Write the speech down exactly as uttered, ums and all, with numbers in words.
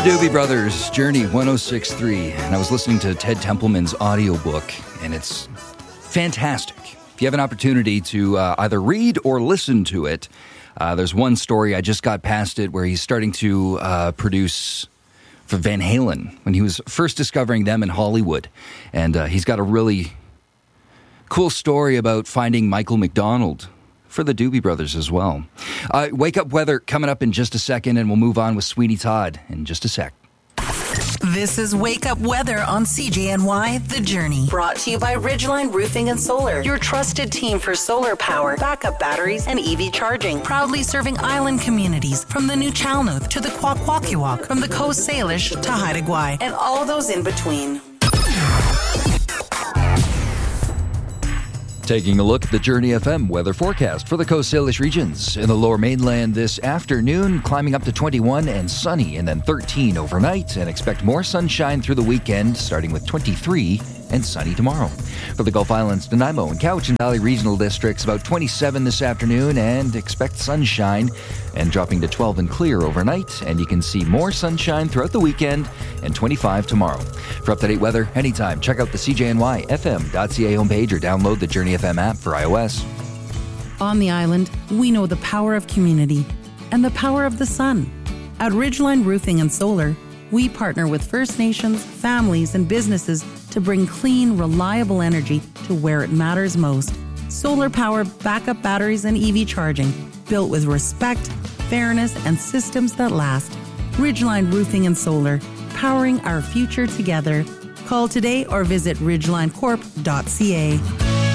Doobie Brothers, Journey one oh six point three. And I was listening to Ted Templeman's audiobook, and it's fantastic. If you have an opportunity to uh, either read or listen to it, uh, there's one story, I just got past it, where he's starting to uh, produce for Van Halen when he was first discovering them in Hollywood. And uh, he's got a really cool story about finding Michael McDonald for the Doobie Brothers as well. Uh, wake up weather coming up in just a second, and we'll move on with Sweeney Todd in just a sec. This is Wake Up Weather on C J N Y The Journey. Brought to you by Ridgeline Roofing and Solar, your trusted team for solar power, backup batteries, and E V charging. Proudly serving island communities from the New Chalnouth to the Kwakwaka'wakw, from the Coast Salish to Haida Gwaii, and all those in between. Taking a look at the Journey F M weather forecast for the Coast Salish regions. In the lower mainland this afternoon, climbing up to twenty-one and sunny, and then thirteen overnight, and expect more sunshine through the weekend, starting with twenty-three and sunny tomorrow. For the Gulf Islands, Nanaimo and Cowichan Valley regional districts, about twenty-seven this afternoon, and expect sunshine, and dropping to twelve and clear overnight, and you can see more sunshine throughout the weekend, and twenty-five tomorrow. For up-to-date weather anytime, check out the C J N Y F M dot C A homepage or download the Journey F M app for iOS. On the island, we know the power of community and the power of the sun. At Ridgeline Roofing and Solar, we partner with First Nations, families, and businesses to bring clean, reliable energy to where it matters most. Solar power, backup batteries, and E V charging, built with respect, fairness, and systems that last. Ridgeline Roofing and Solar, powering our future together. Call today or visit ridgeline corp dot C A.